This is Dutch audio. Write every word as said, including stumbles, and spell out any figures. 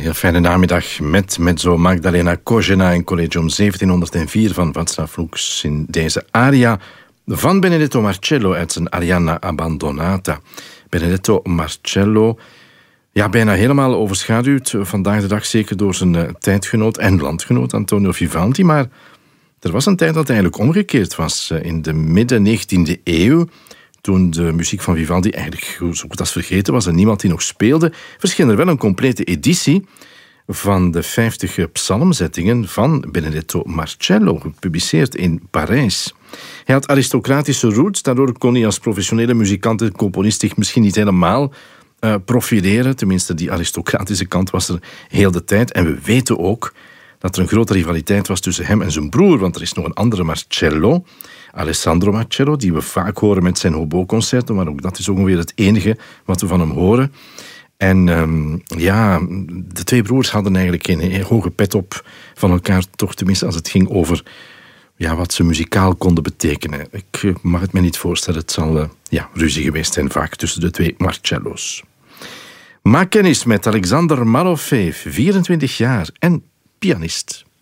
heel fijne namiddag met mezzo Magdalena Kozena in Collegium zeventienhonderdvier van Václav Lux in deze aria van Benedetto Marcello uit zijn Arianna Abbandonata. Benedetto Marcello, ja, bijna helemaal overschaduwd vandaag de dag, zeker door zijn uh, tijdgenoot en landgenoot Antonio Vivaldi, maar er was een tijd dat eigenlijk omgekeerd was. Uh, in de midden negentiende eeuw, toen de muziek van Vivaldi eigenlijk zo goed als vergeten was en niemand die nog speelde, verscheen er wel een complete editie van de vijftig psalmzettingen van Benedetto Marcello, gepubliceerd in Parijs. Hij had aristocratische roots, daardoor kon hij als professionele muzikant en componist zich misschien niet helemaal uh, profileren. Tenminste, die aristocratische kant was er heel de tijd. En we weten ook dat er een grote rivaliteit was tussen hem en zijn broer, want er is nog een andere Marcello, Alessandro Marcello, die we vaak horen met zijn hobo-concerten, maar ook dat is ongeveer het enige wat we van hem horen. En um, ja, de twee broers hadden eigenlijk een hoge pet op van elkaar, toch tenminste als het ging over ja, wat ze muzikaal konden betekenen. Ik mag het me niet voorstellen, het zal uh, ja, ruzie geweest zijn vaak tussen de twee Marcello's. Maak kennis met Alexander Malofeev, vierentwintig jaar en pianist.